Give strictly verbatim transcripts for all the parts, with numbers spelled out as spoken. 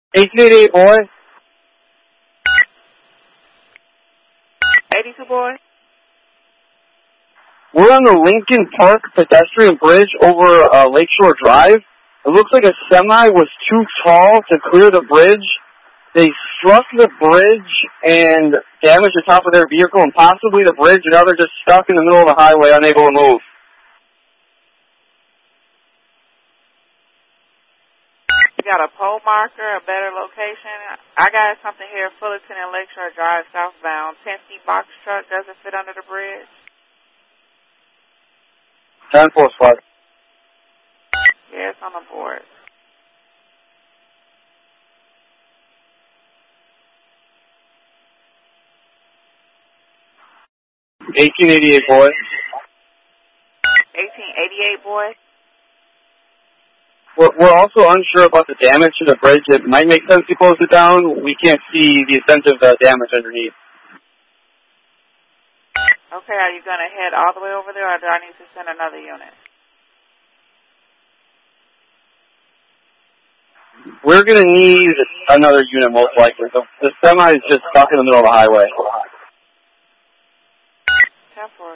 eighteen eighty-eight, boy. eighty-two, boy. We're on the Lincoln Park pedestrian bridge over uh, Lakeshore Drive. It looks like a semi was too tall to clear the bridge. They struck the bridge and damaged the top of their vehicle and possibly the bridge, and now they're just stuck in the middle of the highway, unable to move. You got a pole marker, a better location. I got something here, Fullerton and Lakeshore Drive, southbound. ten feet box truck doesn't fit under the bridge. ten four squad. Yeah, it's on the board. eighteen eighty-eight, boy. eighteen eighty-eight, boy. We're, we're also unsure about the damage to the bridge. It might make sense to close it down. We can't see the extent of the damage underneath. Okay, are you going to head all the way over there, or do I need to send another unit? We're going to need another unit, most likely. The, the semi is just stuck in the middle of the highway. ten four.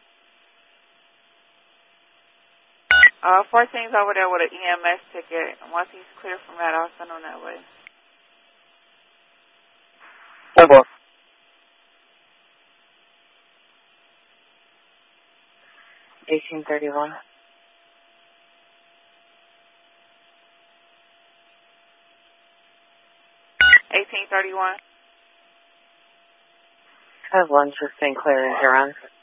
Uh, fourteen's over there with an E M S ticket. Once he's clear from that, I'll send him that way. ten four. eighteen thirty-one. eighteen thirty-one. I have lunch with Saint Clair and Huron.